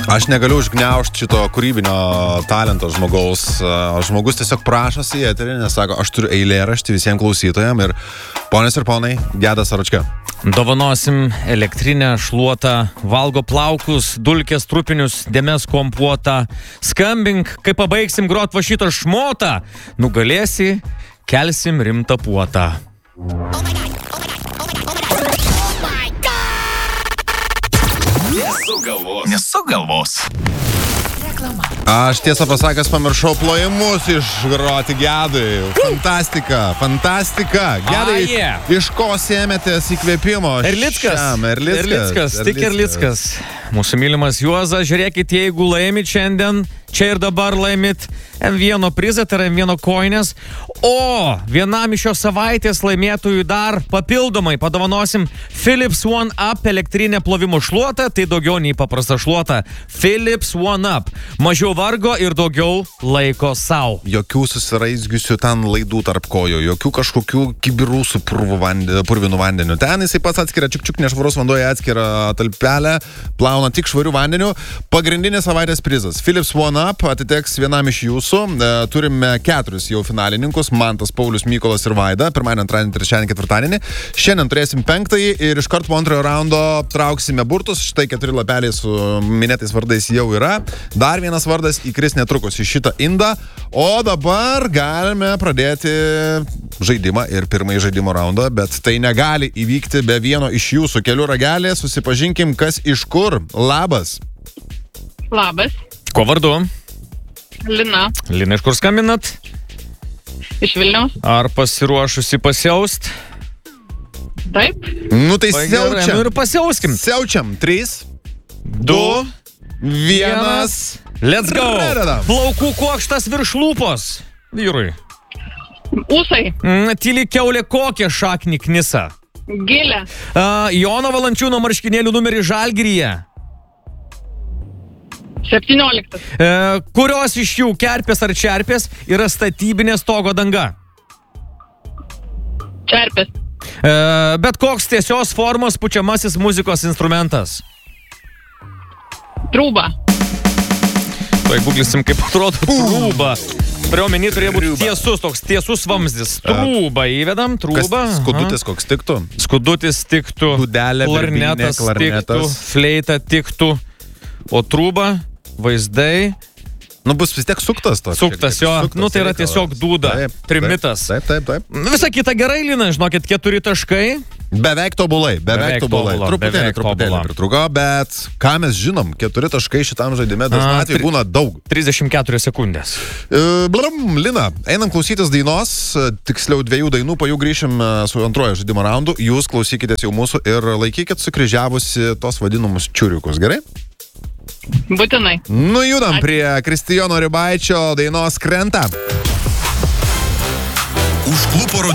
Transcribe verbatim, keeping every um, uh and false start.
Aš negaliu užgniaužti šito kūrybinio talento žmogaus. Žmogus tiesiog prašosi į eterį, nes sako, aš turiu eilėraštį visiems klausytojams ir ponios ir ponai, Gedas Aračka. Dovanosim elektrinę šluotą, valgo plaukus, dulkės trupinius, dėmes kompuotą. Skambink, kai pabaigsim grot va šitą šmotą, nugalėsi, kelsim rimtą puotą. Nesugalvos. Nesugalvos. Aš tiesą pasakęs pamiršau plojimus išgroti Gedui. Fantastika, fantastika. Gedai, Ah, yeah. iš ko sėmėtės įkvėpimo? Erlickas. šiam? Erlickas. Erlickas, tik Erlickas. Mūsų mylimas Juozas, žiūrėkit, jeigu laimit šiandien, čia ir dabar laimit M vieną prizą, tai yra M vieną koinės, o vienam iš šios savaitės laimėtojų dar papildomai padovanosim Philips One Up elektrinę plovimo šluotą, tai daugiau nei paprasta šluota. Philips One Up. Mažiau vargo ir daugiau laiko sau. Jokių susiraizgiusių ten laidų tarp kojų, jokių kažkokių kibirų su purvu vande, purvinu vandeniu. Ten jisai pats atskiria čiuk-čiuk nešvarus vanduoje atskira talpelę, plauna tik švarių vandeniu. Pagrindinis savaitės prizas Philips One Up atiteks vienam iš jūsų. Turime keturis jau finalininkus, Mantas, Paulius, Mykolas ir Vaida. Pirmadienį, antradienį, trečiadienį, ketvirtadienį. Šiandien turėsim penktąjį ir iš karto po antrojo raundo trauksime burtus. Štai keturi lapeliai su minėtais vardais jau yra. Dar vienas vardas įkris netrukus į šitą indą. O dabar galime pradėti žaidimą ir pirmąjį žaidimo raundą, bet tai negali įvykti be vieno iš jūsų kelių ragelį. Susipažinkim, kas iš kur. Labas. Labas. Ko vardu? Lina. Lina, iš kur skambinat? Iš Vilniaus. Ar pasiruošusi pasiaust? Taip. Nu tai Gerai, nu siaučiam. ir pasiauskim. Siaučiam. Trys, Du, vienas. Let's go! Pradedam. Plaukų kuokštas virš lūpos. Vyrui. Ūsai. Mm, tyli kiaulė kokią šaknį knisa. Gilė. Uh, Jono Valančiūno marškinėlių numerį Žalgiryje. septynioliktas. Uh, kurios iš jų, kerpės ar čerpės, yra statybinė stogo danga? Čerpės. Uh, bet koks tiesios formos pučiamasis muzikos instrumentas? Trūba. Tuoj googlinsim, kaip atrodo trūba. Priuomenį turėjo būti tiesus, toks tiesus vamzdis. Trūba įvedam, trūba. Kas skudutis koks tiktų? Skudutis tiktų, Dūdelė, klarnetas birbynė, tiktų, klarnetas. fleita tiktų, o trūba, vaizdai, Nu bus vis tiek suktas toks. suktas jo, Suktas nu tai yra reikalas. tiesiog dūda, Taip, trimitas. Taip, taip, taip. taip. Visa kita gerai, Lina, žinokit, keturi taškai. Beveik tobulai, beveik, Beveik tobulai. tobula, Truputėlį, beveik truputėlį tobula. pritruko, bet ką mes žinom, keturi taškai šitam žaidime dažnai A, atveju tri- būna daug. trisdešimt keturios sekundės. E, Blam, Lina, einam klausytis dainos, e, tiksliau dviejų dainų, po jų grįšim e, su antrojo žaidimo raundu. Jūs klausykitės jau mūsų ir laikykit sukryžiavusi tos vadinamus čiuriukus, gerai? Būtinai. Nu judam Ačiū. prie Kristijono Ribaičio dainos Krenta. Užklupo